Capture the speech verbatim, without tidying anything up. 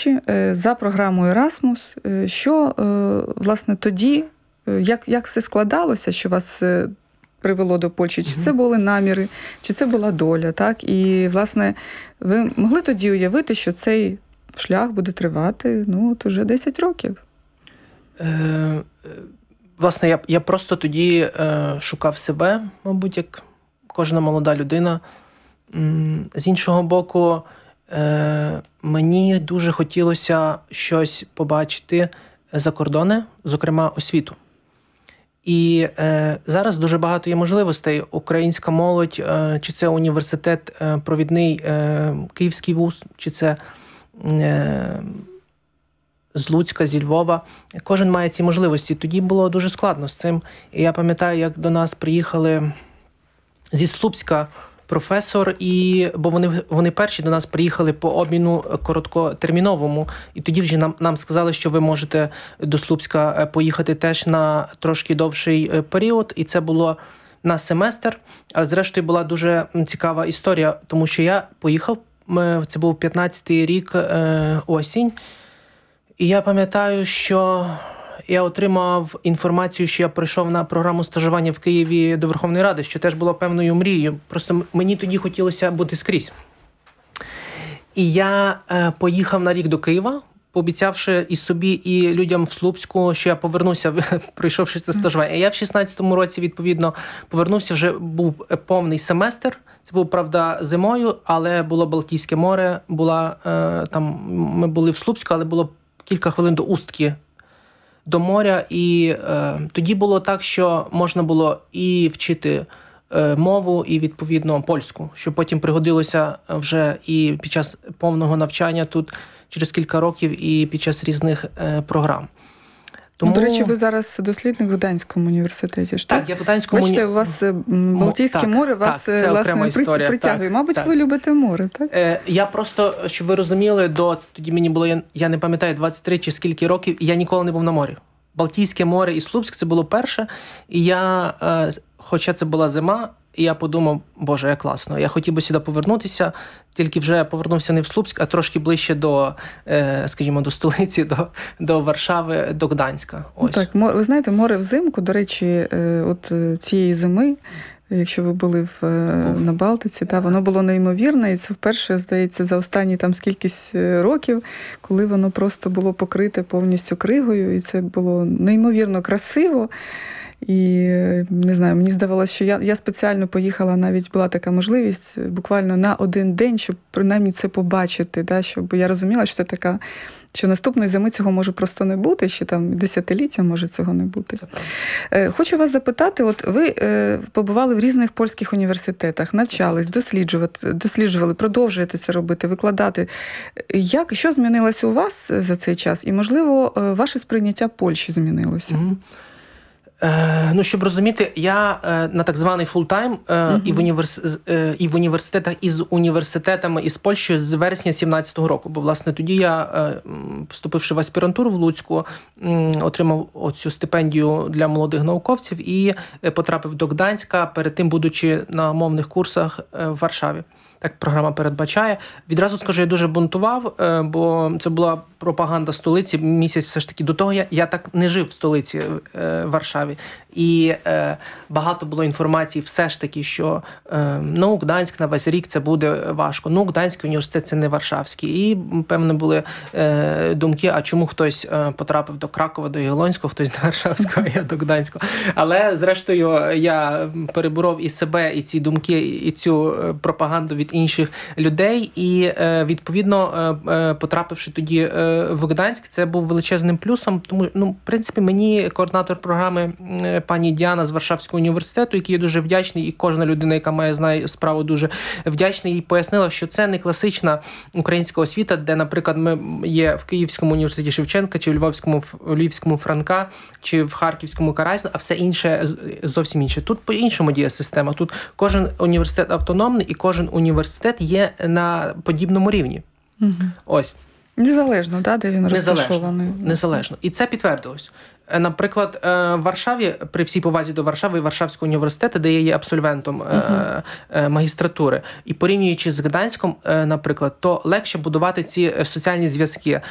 Польщі за програмою Erasmus. Що, власне, тоді, як, як все складалося, що вас привело до Польщі? Чи це були наміри, чи це була доля, так? І, власне, ви могли тоді уявити, що цей шлях буде тривати, ну, от уже десять років? Е, власне, я, я просто тоді е, шукав себе, мабуть, як кожна молода людина. З іншого боку, е, мені дуже хотілося щось побачити за кордони, зокрема освіту. І е, зараз дуже багато є можливостей. Українська молодь, е, чи це університет е, провідний, е, Київський вуз, чи це е, з Луцька, зі Львова. Кожен має ці можливості. Тоді було дуже складно з цим. І я пам'ятаю, як до нас приїхали зі Слупська професор, і, бо вони, вони перші до нас приїхали по обміну короткотерміновому, і тоді вже нам, нам сказали, що ви можете до Слупська поїхати теж на трошки довший період, і це було на семестр, але зрештою була дуже цікава історія, тому що я поїхав, це був п'ятнадцятий рік, осінь, і я пам'ятаю, що я отримав інформацію, що я прийшов на програму стажування в Києві до Верховної Ради, що теж було певною мрією. Просто мені тоді хотілося бути скрізь. І я е, поїхав на рік до Києва, пообіцявши і собі, і людям в Слупську, що я повернуся, пройшовши це стажування. І я в шістнадцятому році, відповідно, повернувся, вже був повний семестр. Це був, правда, зимою, але було Балтійське море, була, е, там, ми були в Слупську, але було кілька хвилин до Устки, до моря, і е, тоді було так, що можна було і вчити е, мову, і, відповідно, польську, що потім пригодилося вже і під час повного навчання тут через кілька років, і під час різних е, програм. Тому... Ну, до речі, ви зараз дослідник в Гданському університеті, ж так? Так, я в Гданському... Бачите, у вас Балтійське так, море вас, так, власне, історія, притягує. так, Мабуть, так. ви любите море, так? Е, я просто, щоб ви розуміли, до тоді мені було, я, я не пам'ятаю, двадцять три чи скільки років, і я ніколи не був на морі. Балтійське море і Слупськ – це було перше, і я, е, хоча це була зима, і я подумав, боже, як класно, я хотів би сюди повернутися, тільки вже я повернувся не в Слупськ, а трошки ближче до, е, скажімо, до столиці, до, до Варшави, до Гданська. Ось. Так, ви знаєте, море взимку, до речі, от цієї зими, якщо ви були в, на Балтиці, та, воно було неймовірне, і це вперше, здається, за останні там скількись років, коли воно просто було покрите повністю кригою, і це було неймовірно красиво. І, не знаю, мені здавалося, що я, я спеціально поїхала, навіть була така можливість, буквально на один день, щоб принаймні це побачити, да, щоб я розуміла, що це така, що наступної зими цього може просто не бути, ще там десятиліття може цього не бути. Хочу вас запитати, от ви побували в різних польських університетах, навчались, досліджувати, досліджували, продовжуєте це робити, викладати. Як, що змінилося у вас за цей час? І, можливо, ваше сприйняття Польщі змінилося? Mm-hmm. Ну, щоб розуміти, я на так званий фултайм uh-huh. і, в універс... і в університетах із університетами із Польщі з вересня сімнадцятого року. Бо, власне, тоді я, вступивши в аспірантуру в Луцьку, отримав оцю стипендію для молодих науковців і потрапив до Гданська, перед тим будучи на мовних курсах в Варшаві. Так програма передбачає. Відразу скажу, я дуже бунтував, бо це була пропаганда столиці. Місяць все ж таки до того я, я так не жив в столиці в Варшаві. І е, багато було інформації все ж таки, що е, ну, Гданськ на весь рік це буде важко. Ну, Гданський університет це не Варшавський. І, певно, були е, думки, а чому хтось е, потрапив до Кракова, до Ягелонського, хтось до Варшавського, а я до Гданського. Але, зрештою, я переборов і себе, і ці думки, і цю пропаганду від інших людей. І, е, відповідно, е, потрапивши тоді е, в Гданськ, це був величезним плюсом. Тому, ну, в принципі, мені координатор програми пані Діана з Варшавського університету, який я дуже вдячний, і кожна людина, яка має знає справу, дуже вдячна, і пояснила, що це не класична українська освіта, де, наприклад, ми є в Київському університеті Шевченка, чи в Львовському, в Львівському Франка, чи в Харківському Каразіна, а все інше зовсім інше. Тут по-іншому діє система. Тут кожен університет автономний, і кожен університет є на подібному рівні. Угу. Ось. Незалежно, да, де він розташований. Незалежно. Незалежно. І це підтвердилось. Наприклад, в Варшаві, при всій повазі до Варшави і Варшавського університету, де я є абсолвентом uh-huh. магістратури, і порівнюючи з Гданськом, наприклад, то легше будувати ці соціальні зв'язки.